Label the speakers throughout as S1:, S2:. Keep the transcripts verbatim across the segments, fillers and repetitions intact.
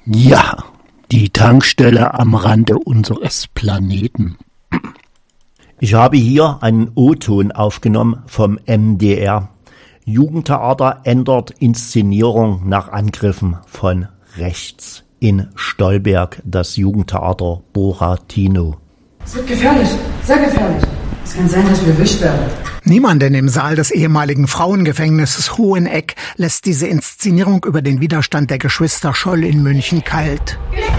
S1: Ja, die Tankstelle am Rande unseres Planeten.
S2: Ich habe hier einen O-Ton aufgenommen vom M D R. Jugendtheater ändert Inszenierung nach Angriffen von rechts. In Stolberg das Jugendtheater Boratino.
S3: Es wird gefährlich, sehr gefährlich. Es kann sein, dass wir erwischt werden.
S4: Niemanden im Saal des ehemaligen Frauengefängnisses Hoheneck lässt diese Inszenierung über den Widerstand der Geschwister Scholl in München kalt.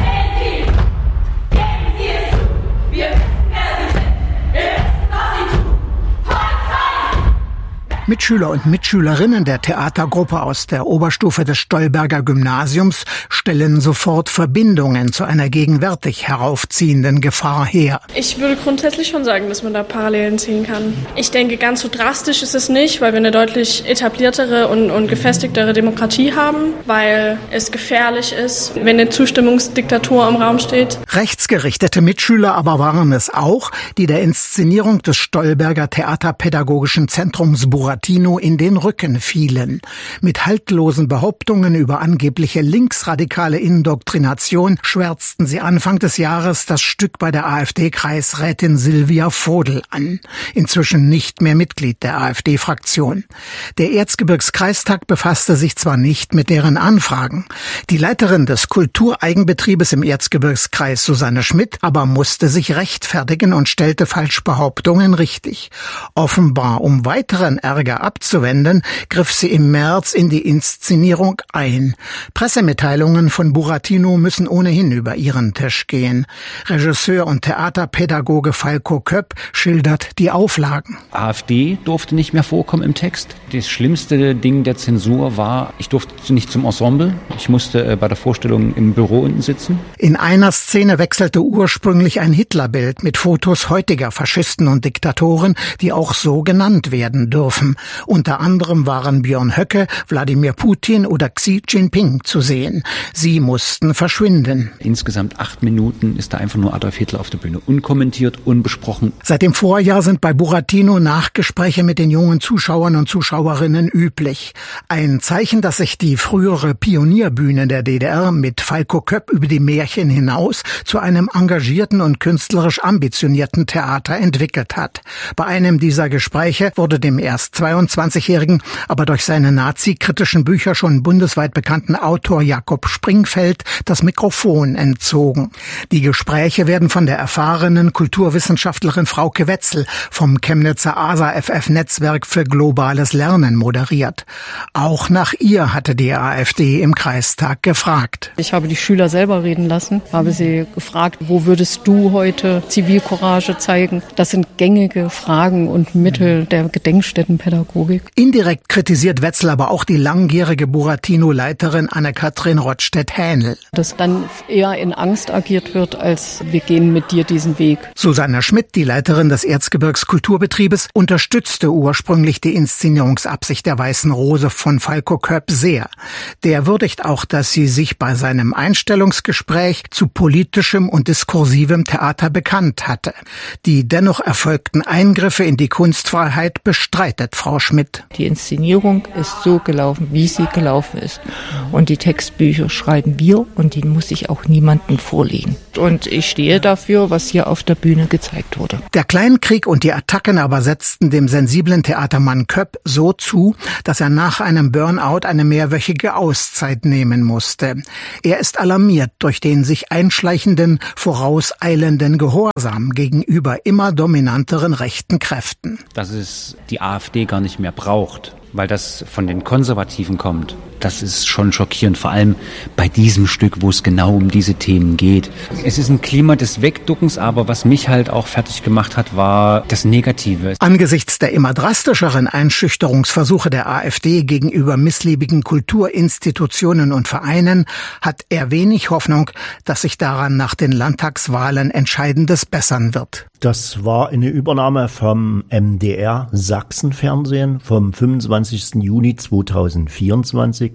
S4: Mitschüler und Mitschülerinnen der Theatergruppe aus der Oberstufe des Stolberger Gymnasiums stellen sofort Verbindungen zu einer gegenwärtig heraufziehenden Gefahr her.
S5: Ich würde grundsätzlich schon sagen, dass man da Parallelen ziehen kann. Ich denke, ganz so drastisch ist es nicht, weil wir eine deutlich etabliertere und, und gefestigtere Demokratie haben, weil es gefährlich ist, wenn eine Zustimmungsdiktatur im Raum steht.
S4: Rechtsgerichtete Mitschüler aber waren es auch, die der Inszenierung des Stolberger Theaterpädagogischen Zentrums Boratino in den Rücken fielen. Mit haltlosen Behauptungen über angebliche linksradikale Indoktrination schwärzten sie Anfang des Jahres das Stück bei der AfD-Kreisrätin Silvia Vodel an, inzwischen nicht mehr Mitglied der AfD-Fraktion. Der Erzgebirgskreistag befasste sich zwar nicht mit deren Anfragen. Die Leiterin des Kultureigenbetriebes im Erzgebirgskreis, Susanne Schmidt, aber musste sich rechtfertigen und stellte Falschbehauptungen richtig. Offenbar um weiteren Ärger abzuwenden, griff sie im März in die Inszenierung ein. Pressemitteilungen von Boratino müssen ohnehin über ihren Tisch gehen. Regisseur und Theaterpädagoge Falko Köpp schildert die Auflagen.
S6: AfD durfte nicht mehr vorkommen im Text. Das schlimmste Ding der Zensur war, ich durfte nicht zum Ensemble. Ich musste bei der Vorstellung im Büro unten sitzen.
S4: In einer Szene wechselte ursprünglich ein Hitlerbild mit Fotos heutiger Faschisten und Diktatoren, die auch so genannt werden dürfen. Unter anderem waren Björn Höcke, Wladimir Putin oder Xi Jinping zu sehen. Sie mussten verschwinden.
S6: Insgesamt acht Minuten ist da einfach nur Adolf Hitler auf der Bühne. Unkommentiert, unbesprochen.
S4: Seit dem Vorjahr sind bei Boratino Nachgespräche mit den jungen Zuschauern und Zuschauerinnen üblich. Ein Zeichen, dass sich die frühere Pionierbühne der D D R mit Falko Köpp über die Märchen hinaus zu einem engagierten und künstlerisch ambitionierten Theater entwickelt hat. Bei einem dieser Gespräche wurde dem erst zweiundzwanzigjährigen, aber durch seine nazikritischen Bücher schon bundesweit bekannten Autor Jakob Springfeld das Mikrofon entzogen. Die Gespräche werden von der erfahrenen Kulturwissenschaftlerin Frauke Wetzel vom Chemnitzer A S A F F-Netzwerk für globales Lernen moderiert. Auch nach ihr hatte die AfD im Kreistag gefragt.
S7: Ich habe die Schüler selber reden lassen, habe sie gefragt, wo würdest du heute Zivilcourage zeigen? Das sind gängige Fragen und Mittel der Gedenkstättenpädagogik.
S4: Indirekt kritisiert Wetzel aber auch die langjährige Boratino-Leiterin Anne-Kathrin Rottstedt-Hähnel.
S7: Dass dann eher in Angst agiert wird, als wir gehen mit dir diesen Weg.
S4: Susanne Schmidt, die Leiterin des Erzgebirgs Kulturbetriebes, unterstützte ursprünglich die Inszenierungsabsicht der Weißen Rose von Falko Köpp sehr. Der würdigt auch, dass sie sich bei seinem Einstellungsgespräch zu politischem und diskursivem Theater bekannt hatte. Die dennoch erfolgten Eingriffe in die Kunstfreiheit bestreitet Frau Schmidt.
S8: Die Inszenierung ist so gelaufen, wie sie gelaufen ist. Und die Textbücher schreiben wir und die muss ich auch niemandem vorlegen. Und ich stehe dafür, was hier auf der Bühne gezeigt wurde.
S4: Der Kleinkrieg und die Attacken aber setzten dem sensiblen Theatermann Köpp so zu, dass er nach einem Burnout eine mehrwöchige Auszeit nehmen musste. Er ist alarmiert durch den sich einschleichenden, vorauseilenden Gehorsam gegenüber immer dominanteren rechten Kräften.
S6: Dass es die AfD gar nicht mehr braucht, weil das von den Konservativen kommt. Das ist schon schockierend, vor allem bei diesem Stück, wo es genau um diese Themen geht. Es ist ein Klima des Wegduckens, aber was mich halt auch fertig gemacht hat, war das Negative.
S4: Angesichts der immer drastischeren Einschüchterungsversuche der AfD gegenüber missliebigen Kulturinstitutionen und Vereinen hat er wenig Hoffnung, dass sich daran nach den Landtagswahlen Entscheidendes bessern wird.
S2: Das war eine Übernahme vom M D R Sachsenfernsehen vom fünfundzwanzigsten Juni zweitausendvierundzwanzig.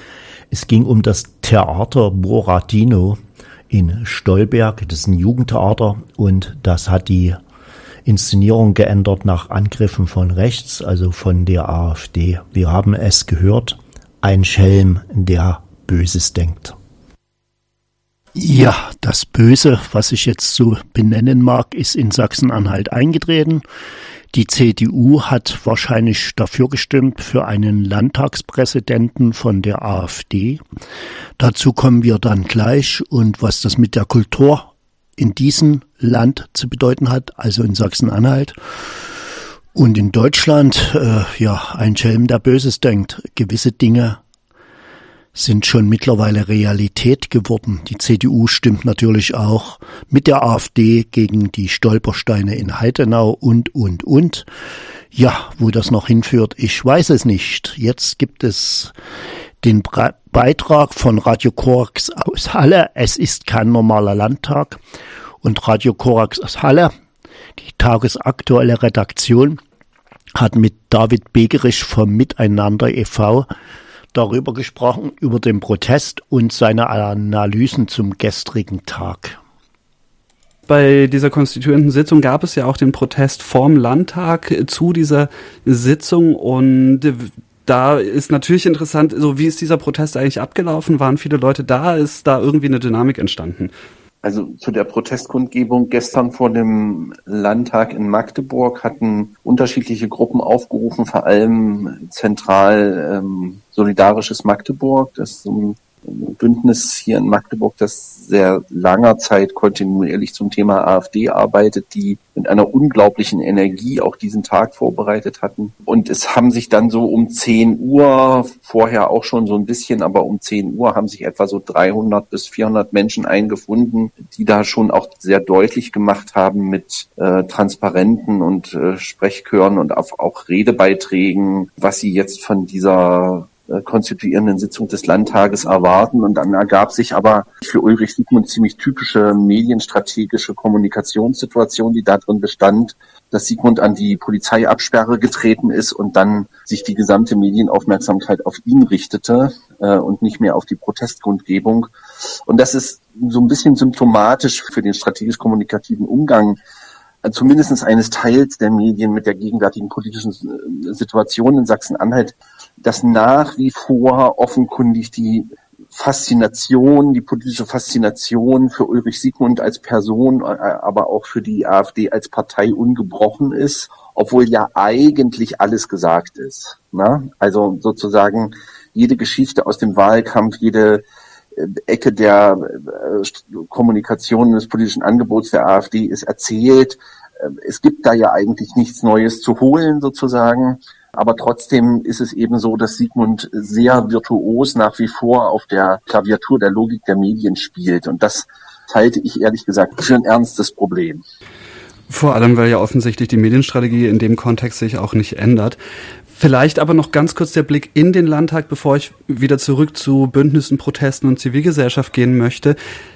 S2: Es ging um das Theater Boratino in Stolberg. Das ist ein Jugendtheater und das hat die Inszenierung geändert nach Angriffen von rechts, also von der AfD. Wir haben es gehört, ein Schelm, der Böses denkt.
S1: Ja, das Böse, was ich jetzt so benennen mag, ist in Sachsen-Anhalt eingetreten. Die C D U hat wahrscheinlich dafür gestimmt für einen Landtagspräsidenten von der AfD. Dazu kommen wir dann gleich. Und was das mit der Kultur in diesem Land zu bedeuten hat, also in Sachsen-Anhalt und in Deutschland, äh, ja, ein Schelm, der Böses denkt. Gewisse Dinge sind schon mittlerweile Realität geworden. Die C D U stimmt natürlich auch mit der AfD gegen die Stolpersteine in Heidenau und, und, und. Ja, wo das noch hinführt, ich weiß es nicht. Jetzt gibt es den Bre- Beitrag von Radio Korax aus Halle. Es ist kein normaler Landtag. Und Radio Korax aus Halle, die tagesaktuelle Redaktion, hat mit David Begerich vom Miteinander e V darüber gesprochen, über den Protest und seine Analysen zum gestrigen Tag.
S9: Bei dieser konstituierenden Sitzung gab es ja auch den Protest vorm Landtag zu dieser Sitzung und da ist natürlich interessant, so wie ist dieser Protest eigentlich abgelaufen? Waren viele Leute da? Ist da irgendwie eine Dynamik entstanden?
S10: Also zu der Protestkundgebung gestern vor dem Landtag in Magdeburg hatten unterschiedliche Gruppen aufgerufen, vor allem zentral ähm, Solidarisches Magdeburg, das ist ein Bündnis hier in Magdeburg, das sehr langer Zeit kontinuierlich zum Thema AfD arbeitet, die mit einer unglaublichen Energie auch diesen Tag vorbereitet hatten. Und es haben sich dann so um zehn Uhr, vorher auch schon so ein bisschen, aber um zehn Uhr haben sich etwa so dreihundert bis vierhundert Menschen eingefunden, die da schon auch sehr deutlich gemacht haben mit äh, Transparenten und äh, Sprechchören und auch, auch Redebeiträgen, was sie jetzt von dieser konstituierenden Sitzung des Landtages erwarten. Und dann ergab sich aber für Ulrich Siegmund ziemlich typische medienstrategische Kommunikationssituation, die darin bestand, dass Siegmund an die Polizeiabsperre getreten ist und dann sich die gesamte Medienaufmerksamkeit auf ihn richtete äh, und nicht mehr auf die Protestkundgebung. Und das ist so ein bisschen symptomatisch für den strategisch-kommunikativen Umgang zumindest eines Teils der Medien mit der gegenwärtigen politischen Situation in Sachsen-Anhalt, dass nach wie vor offenkundig die Faszination, die politische Faszination für Ulrich Siegmund als Person, aber auch für die AfD als Partei ungebrochen ist, obwohl ja eigentlich alles gesagt ist. Na? Also sozusagen jede Geschichte aus dem Wahlkampf, jede Ecke der Kommunikation des politischen Angebots der AfD ist erzählt. Es gibt da ja eigentlich nichts Neues zu holen sozusagen. Aber trotzdem ist es eben so, dass Siegmund sehr virtuos nach wie vor auf der Klaviatur der Logik der Medien spielt. Und das halte ich ehrlich gesagt für ein ernstes Problem.
S9: Vor allem, weil ja offensichtlich die Medienstrategie in dem Kontext sich auch nicht ändert. Vielleicht aber noch ganz kurz der Blick in den Landtag, bevor ich wieder zurück zu Bündnissen, Protesten und Zivilgesellschaft gehen möchte.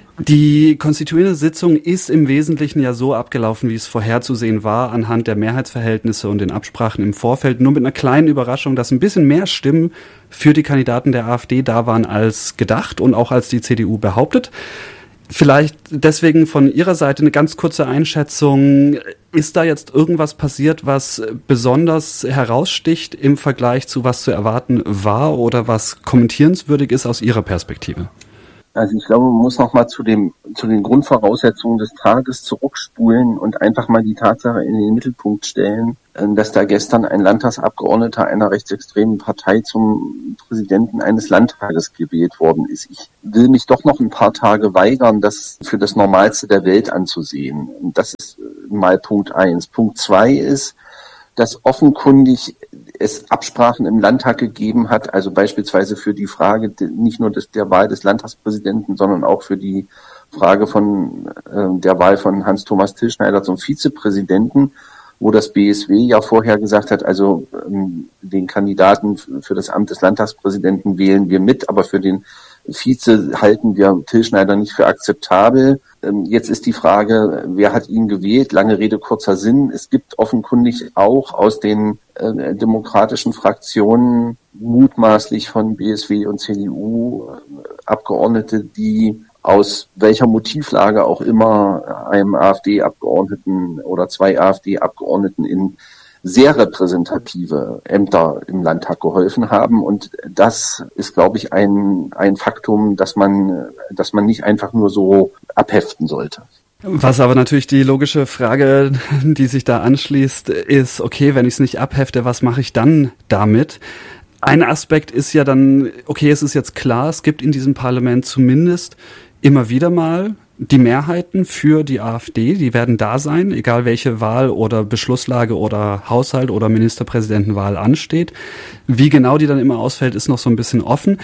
S9: Die konstituierende Sitzung ist im Wesentlichen ja so abgelaufen, wie es vorherzusehen war, anhand der Mehrheitsverhältnisse und den Absprachen im Vorfeld. Nur mit einer kleinen Überraschung, dass ein bisschen mehr Stimmen für die Kandidaten der AfD da waren als gedacht und auch als die C D U behauptet. Vielleicht deswegen von Ihrer Seite eine ganz kurze Einschätzung. Ist da jetzt irgendwas passiert, was besonders heraussticht im Vergleich zu was zu erwarten war oder was kommentierenswürdig ist aus Ihrer Perspektive?
S10: Also ich glaube, man muss noch mal zu dem zu den Grundvoraussetzungen des Tages zurückspulen und einfach mal die Tatsache in den Mittelpunkt stellen, dass da gestern ein Landtagsabgeordneter einer rechtsextremen Partei zum Präsidenten eines Landtages gewählt worden ist. Ich will mich doch noch ein paar Tage weigern, das für das Normalste der Welt anzusehen. Und das ist mal Punkt eins. Punkt zwei ist, dass offenkundig es Absprachen im Landtag gegeben hat, also beispielsweise für die Frage nicht nur des, der Wahl des Landtagspräsidenten, sondern auch für die Frage von äh, der Wahl von Hans-Thomas Tilschneider zum Vizepräsidenten, wo das B S W ja vorher gesagt hat, also ähm, den Kandidaten für das Amt des Landtagspräsidenten wählen wir mit, aber für den Vize halten wir Tilschneider nicht für akzeptabel. Ähm, jetzt ist die Frage, wer hat ihn gewählt? Lange Rede, kurzer Sinn. Es gibt offenkundig auch aus den äh, demokratischen Fraktionen mutmaßlich von B S W und C D U äh, Abgeordnete, die aus welcher Motivlage auch immer einem AfD-Abgeordneten oder zwei AfD-Abgeordneten in sehr repräsentative Ämter im Landtag geholfen haben. Und das ist, glaube ich, ein, ein Faktum, das man, das man nicht einfach nur so abheften sollte.
S9: Was aber natürlich die logische Frage, die sich da anschließt, ist, okay, wenn ich es nicht abhefte, was mache ich dann damit? Ein Aspekt ist ja dann, okay, es ist jetzt klar, es gibt in diesem Parlament zumindest immer wieder mal die Mehrheiten für die AfD, die werden da sein, egal welche Wahl oder Beschlusslage oder Haushalt oder Ministerpräsidentenwahl ansteht. Wie genau die dann immer ausfällt, ist noch so ein bisschen offen.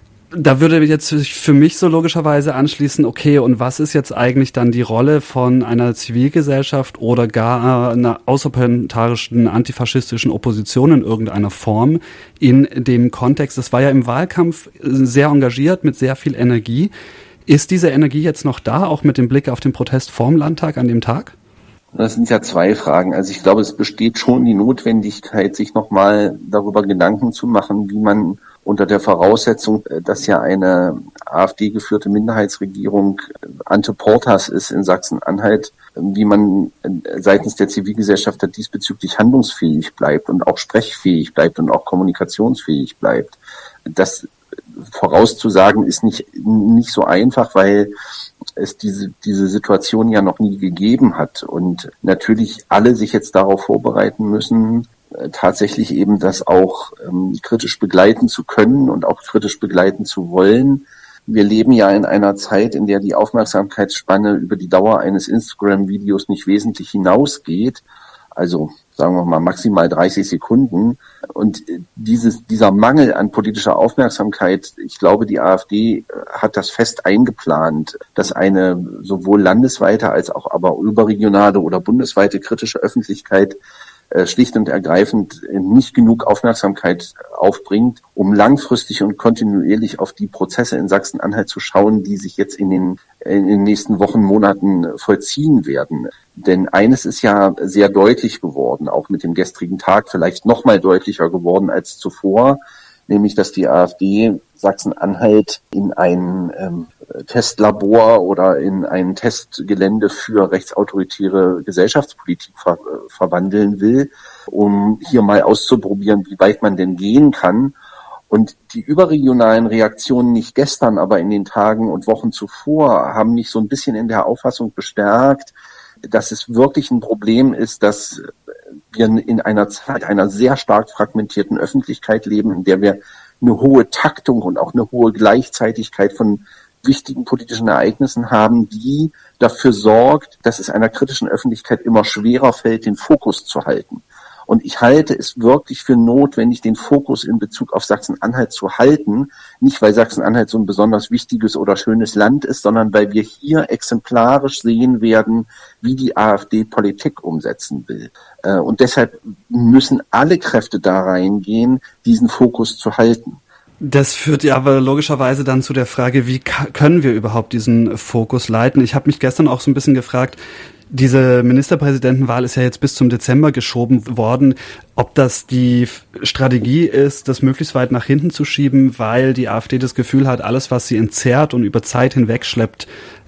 S9: Da würde jetzt für mich so logischerweise anschließen, okay, und was ist jetzt eigentlich dann die Rolle von einer Zivilgesellschaft oder gar einer außerparlamentarischen antifaschistischen Opposition in irgendeiner Form in dem Kontext? Das war ja im Wahlkampf sehr engagiert, mit sehr viel Energie. Ist diese Energie jetzt noch da, auch mit dem Blick auf den Protest vorm Landtag an dem Tag?
S10: Das sind ja zwei Fragen. Also ich glaube, es besteht schon die Notwendigkeit, sich nochmal darüber Gedanken zu machen, wie man unter der Voraussetzung, dass ja eine AfD-geführte Minderheitsregierung ante portas ist in Sachsen-Anhalt, wie man seitens der Zivilgesellschaft diesbezüglich handlungsfähig bleibt und auch sprechfähig bleibt und auch kommunikationsfähig bleibt. Das vorauszusagen ist nicht nicht so einfach, weil es diese diese Situation ja noch nie gegeben hat und natürlich alle sich jetzt darauf vorbereiten müssen, äh, tatsächlich eben das auch ähm, kritisch begleiten zu können und auch kritisch begleiten zu wollen. Wir leben ja in einer Zeit, in der die Aufmerksamkeitsspanne über die Dauer eines Instagram-Videos nicht wesentlich hinausgeht. Also sagen wir mal maximal dreißig Sekunden. Und dieses, dieser Mangel an politischer Aufmerksamkeit, ich glaube, die AfD hat das fest eingeplant, dass eine sowohl landesweite als auch aber überregionale oder bundesweite kritische Öffentlichkeit äh, schlicht und ergreifend nicht genug Aufmerksamkeit aufbringt, um langfristig und kontinuierlich auf die Prozesse in Sachsen-Anhalt zu schauen, die sich jetzt in den, in den nächsten Wochen, Monaten vollziehen werden. Denn eines ist ja sehr deutlich geworden, auch mit dem gestrigen Tag vielleicht noch mal deutlicher geworden als zuvor, nämlich dass die AfD Sachsen-Anhalt in ein ähm, Testlabor oder in ein Testgelände für rechtsautoritäre Gesellschaftspolitik ver- verwandeln will, um hier mal auszuprobieren, wie weit man denn gehen kann. Und die überregionalen Reaktionen nicht gestern, aber in den Tagen und Wochen zuvor haben mich so ein bisschen in der Auffassung bestärkt, dass es wirklich ein Problem ist, dass wir in einer Zeit einer sehr stark fragmentierten Öffentlichkeit leben, in der wir eine hohe Taktung und auch eine hohe Gleichzeitigkeit von wichtigen politischen Ereignissen haben, die dafür sorgt, dass es einer kritischen Öffentlichkeit immer schwerer fällt, den Fokus zu halten. Und ich halte es wirklich für notwendig, den Fokus in Bezug auf Sachsen-Anhalt zu halten. Nicht, weil Sachsen-Anhalt so ein besonders wichtiges oder schönes Land ist, sondern weil wir hier exemplarisch sehen werden, wie die AfD Politik umsetzen will. Und deshalb müssen alle Kräfte da reingehen, diesen Fokus zu halten.
S9: Das führt ja aber logischerweise dann zu der Frage, wie können wir überhaupt diesen Fokus leiten? Ich habe mich gestern auch so ein bisschen gefragt, diese Ministerpräsidentenwahl ist ja jetzt bis zum Dezember geschoben worden. Ob das die Strategie ist, das möglichst weit nach hinten zu schieben, weil die AfD das Gefühl hat, alles, was sie entzerrt und über Zeit hinweg schleppt,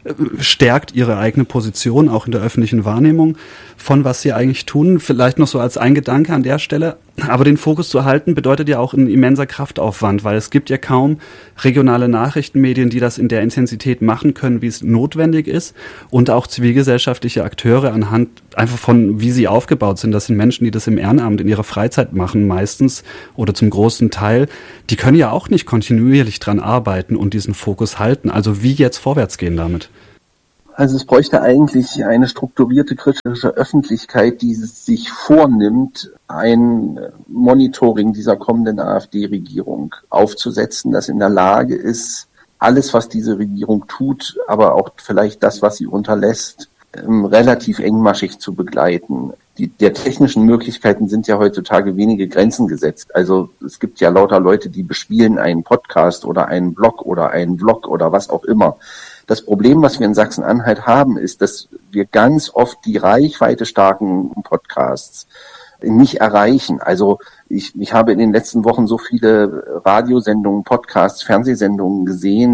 S9: stärkt ihre eigene Position, auch in der öffentlichen Wahrnehmung von was sie eigentlich tun. Vielleicht noch so als ein Gedanke an der Stelle. Aber den Fokus zu halten bedeutet ja auch ein immenser Kraftaufwand, weil es gibt ja kaum regionale Nachrichtenmedien, die das in der Intensität machen können, wie es notwendig ist. Und auch zivilgesellschaftliche Akteure anhand einfach von, wie sie aufgebaut sind. Das sind Menschen, die das im Ehrenamt in ihrer Freizeit machen meistens oder zum großen Teil. Die können ja auch nicht kontinuierlich dran arbeiten und diesen Fokus halten. Also wie jetzt vorwärts gehen damit?
S10: Also es bräuchte eigentlich eine strukturierte kritische Öffentlichkeit, die sich vornimmt, ein Monitoring dieser kommenden AfD-Regierung aufzusetzen, das in der Lage ist, alles, was diese Regierung tut, aber auch vielleicht das, was sie unterlässt, relativ engmaschig zu begleiten. Die, der technischen Möglichkeiten sind ja heutzutage wenige Grenzen gesetzt. Also es gibt ja lauter Leute, die bespielen einen Podcast oder einen Blog oder einen Vlog oder was auch immer. Das Problem, was wir in Sachsen-Anhalt haben, ist, dass wir ganz oft die Reichweite starken Podcasts nicht erreichen. Also ich, ich habe in den letzten Wochen so viele Radiosendungen, Podcasts, Fernsehsendungen gesehen,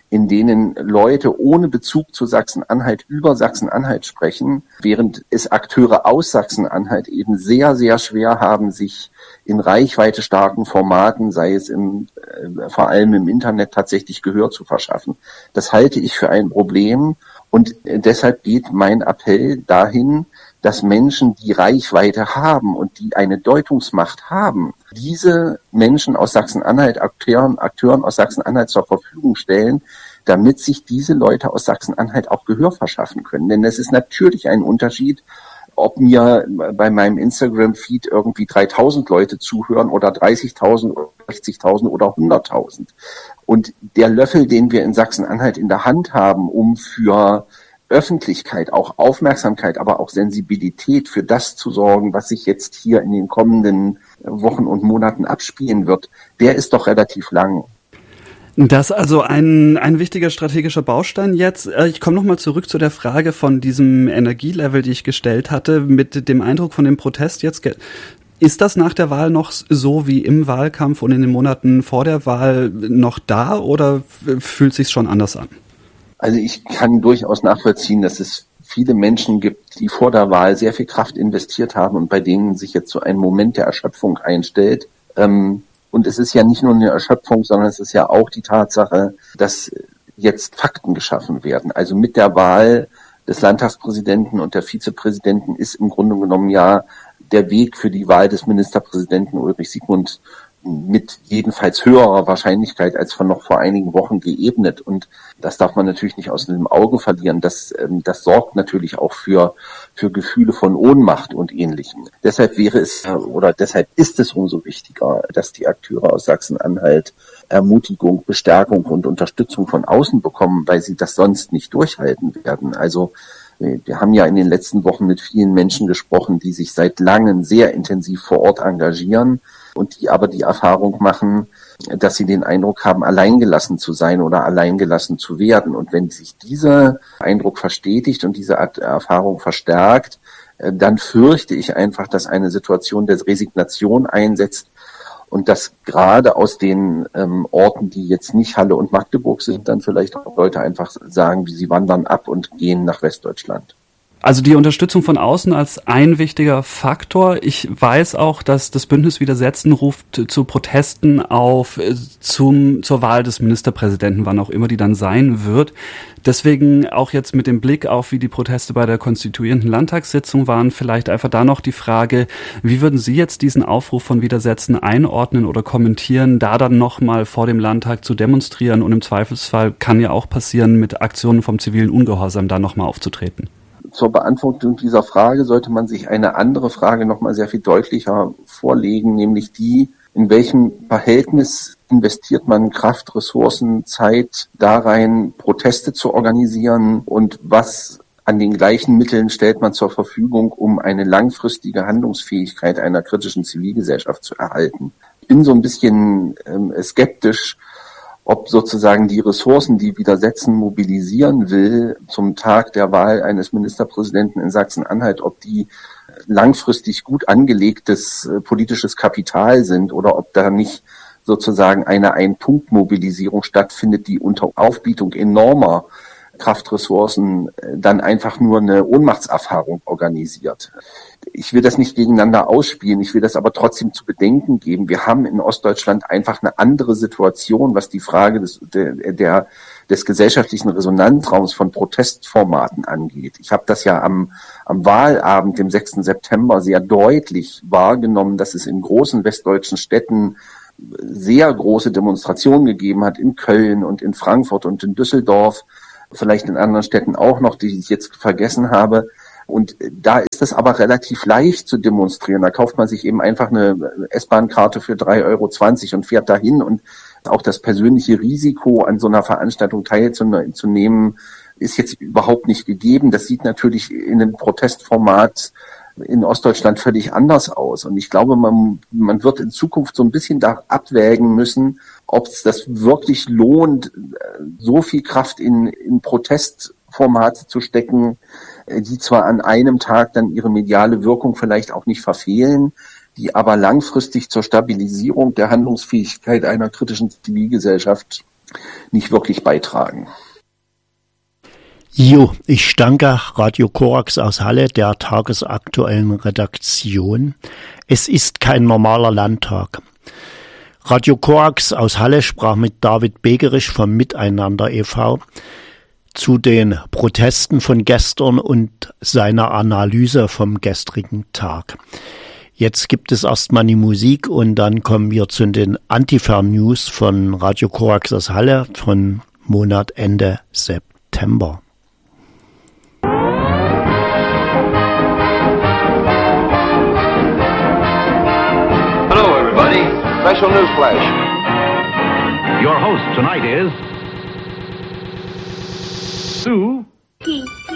S10: in denen Leute ohne Bezug zu Sachsen-Anhalt über Sachsen-Anhalt sprechen, während es Akteure aus Sachsen-Anhalt eben sehr, sehr schwer haben, sich in reichweite starken Formaten, sei es im, äh, vor allem im Internet, tatsächlich Gehör zu verschaffen. Das halte ich für ein Problem und äh, deshalb geht mein Appell dahin, dass Menschen, die Reichweite haben und die eine Deutungsmacht haben, diese Menschen aus Sachsen-Anhalt, Akteuren, Akteuren aus Sachsen-Anhalt zur Verfügung stellen, damit sich diese Leute aus Sachsen-Anhalt auch Gehör verschaffen können. Denn es ist natürlich ein Unterschied, ob mir bei meinem Instagram-Feed irgendwie dreitausend Leute zuhören oder dreißigtausend oder sechzigtausend oder hunderttausend. Und der Löffel, den wir in Sachsen-Anhalt in der Hand haben, um für Öffentlichkeit, auch Aufmerksamkeit, aber auch Sensibilität für das zu sorgen, was sich jetzt hier in den kommenden Wochen und Monaten abspielen wird, der ist doch relativ lang.
S9: Das ist also ein, ein wichtiger strategischer Baustein jetzt. Ich komme nochmal zurück zu der Frage von diesem Energielevel, die ich gestellt hatte, mit dem Eindruck von dem Protest jetzt. Ist das nach der Wahl noch so wie im Wahlkampf und in den Monaten vor der Wahl noch da oder fühlt es sich schon anders an?
S10: Also ich kann durchaus nachvollziehen, dass es viele Menschen gibt, die vor der Wahl sehr viel Kraft investiert haben und bei denen sich jetzt so ein Moment der Erschöpfung einstellt. Und es ist ja nicht nur eine Erschöpfung, sondern es ist ja auch die Tatsache, dass jetzt Fakten geschaffen werden. Also mit der Wahl des Landtagspräsidenten und der Vizepräsidenten ist im Grunde genommen ja der Weg für die Wahl des Ministerpräsidenten Ulrich Siegmund mit jedenfalls höherer Wahrscheinlichkeit als von noch vor einigen Wochen geebnet. Und das darf man natürlich nicht aus dem Auge verlieren. Das, ähm, das sorgt natürlich auch für, für Gefühle von Ohnmacht und Ähnlichem. Deshalb wäre es, oder deshalb ist es umso wichtiger, dass die Akteure aus Sachsen-Anhalt Ermutigung, Bestärkung und Unterstützung von außen bekommen, weil sie das sonst nicht durchhalten werden. Also, wir haben ja in den letzten Wochen mit vielen Menschen gesprochen, die sich seit langem sehr intensiv vor Ort engagieren und die aber die Erfahrung machen, dass sie den Eindruck haben, alleingelassen zu sein oder alleingelassen zu werden. Und wenn sich dieser Eindruck verstetigt und diese Erfahrung verstärkt, dann fürchte ich einfach, dass eine Situation der Resignation einsetzt und dass gerade aus den ähm, Orten, die jetzt nicht Halle und Magdeburg sind, dann vielleicht auch Leute einfach sagen, wie sie wandern ab und gehen nach Westdeutschland.
S9: Also die Unterstützung von außen als ein wichtiger Faktor. Ich weiß auch, dass das Bündnis Widersetzen ruft zu Protesten auf zum, zur Wahl des Ministerpräsidenten, wann auch immer die dann sein wird. Deswegen auch jetzt mit dem Blick auf, wie die Proteste bei der konstituierenden Landtagssitzung waren, vielleicht einfach da noch die Frage, wie würden Sie jetzt diesen Aufruf von Widersetzen einordnen oder kommentieren, da dann nochmal vor dem Landtag zu demonstrieren und im Zweifelsfall kann ja auch passieren, mit Aktionen vom zivilen Ungehorsam da nochmal aufzutreten?
S10: Zur Beantwortung dieser Frage sollte man sich eine andere Frage noch mal sehr viel deutlicher vorlegen, nämlich die, in welchem Verhältnis investiert man Kraft, Ressourcen, Zeit da rein, Proteste zu organisieren und was an den gleichen Mitteln stellt man zur Verfügung, um eine langfristige Handlungsfähigkeit einer kritischen Zivilgesellschaft zu erhalten. Ich bin so ein bisschen ähm, skeptisch, ob sozusagen die Ressourcen, die Widersetzen mobilisieren will zum Tag der Wahl eines Ministerpräsidenten in Sachsen-Anhalt, ob die langfristig gut angelegtes äh, politisches Kapital sind oder ob da nicht sozusagen eine Ein-Punkt-Mobilisierung stattfindet, die unter Aufbietung enormer Kraftressourcen äh, dann einfach nur eine Ohnmachtserfahrung organisiert. Ich will das nicht gegeneinander ausspielen, ich will das aber trotzdem zu bedenken geben. Wir haben in Ostdeutschland einfach eine andere Situation, was die Frage des, der, der, des gesellschaftlichen Resonanzraums von Protestformaten angeht. Ich habe das ja am, am Wahlabend, dem sechsten September, sehr deutlich wahrgenommen, dass es in großen westdeutschen Städten sehr große Demonstrationen gegeben hat, in Köln und in Frankfurt und in Düsseldorf, vielleicht in anderen Städten auch noch, die ich jetzt vergessen habe. Und da ist es aber relativ leicht zu demonstrieren. Da kauft man sich eben einfach eine S-Bahn-Karte für drei Euro zwanzig und fährt dahin. Und auch das persönliche Risiko, an so einer Veranstaltung teilzunehmen, ist jetzt überhaupt nicht gegeben. Das sieht natürlich in einem Protestformat in Ostdeutschland völlig anders aus. Und ich glaube, man, man wird in Zukunft so ein bisschen da abwägen müssen, ob es das wirklich lohnt, so viel Kraft in, in Protestformate zu stecken, die zwar an einem Tag dann ihre mediale Wirkung vielleicht auch nicht verfehlen, die aber langfristig zur Stabilisierung der Handlungsfähigkeit einer kritischen Zivilgesellschaft nicht wirklich beitragen.
S1: Jo, ich danke Radio Korax aus Halle, der tagesaktuellen Redaktion. Es ist kein normaler Landtag. Radio Korax aus Halle sprach mit David Begerisch vom Miteinander e V zu den Protesten von gestern und seiner Analyse vom gestrigen Tag. Jetzt gibt es erstmal die Musik und dann kommen wir zu den Antifa-News von Radio Korax aus Halle von Monat Ende September.
S11: Hello, everybody. Special news flash.
S12: Your host tonight is Sue